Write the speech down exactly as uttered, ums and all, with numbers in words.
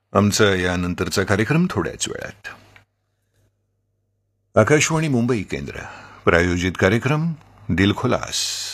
आमचा यानंतरचा कार्यक्रम थोड्याच वेळात. आकाशवाणी मुंबई केंद्र प्रायोजित कार्यक्रम दिलखुलास.